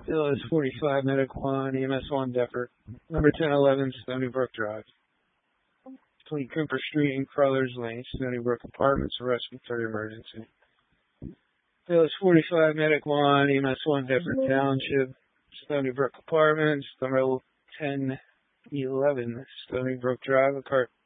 Phyllis 45 Medic 1, EMS 1 Deptford. Number 1011 Stony Brook Drive. Between Cooper Street and Crullers Lane, Stony Brook Apartments, rescue third emergency. Phyllis 45 Medic 1, EMS 1 Deptford Township, Stony Brook Apartments, number 1011 Stony Brook Drive. A car